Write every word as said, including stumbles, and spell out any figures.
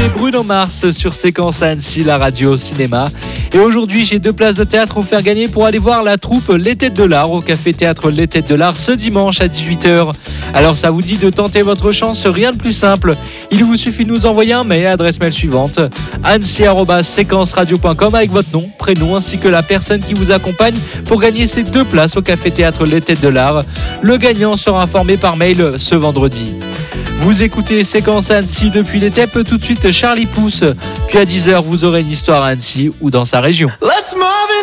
écoutez Bruno Mars sur Séquence à Annecy, la radio cinéma. Et aujourd'hui, j'ai deux places de théâtre à vous faire gagner pour aller voir la troupe Les Têtes de l'Art au Café Théâtre Les Têtes de l'Art ce dimanche à dix-huit heures. Alors ça vous dit de tenter votre chance, rien de plus simple. Il vous suffit de nous envoyer un mail à l'adresse mail suivante annecy arobase séquence radio point com avec votre nom, prénom ainsi que la personne qui vous accompagne pour gagner ces deux places au Café Théâtre Les Têtes de l'Art. Le gagnant sera informé par mail ce vendredi. Vous écoutez Séquence à Annecy depuis les T E P, tout de suite Charlie Pouce. Puis à dix heures, vous aurez une histoire à Annecy ou dans sa région. Let's move it.